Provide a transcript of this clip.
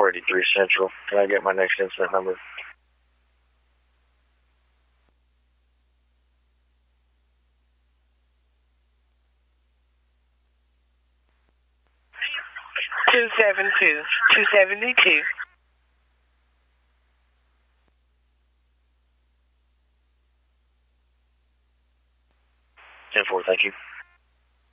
483 Central. Can I get my next incident number? Two 272. 10-4, thank you.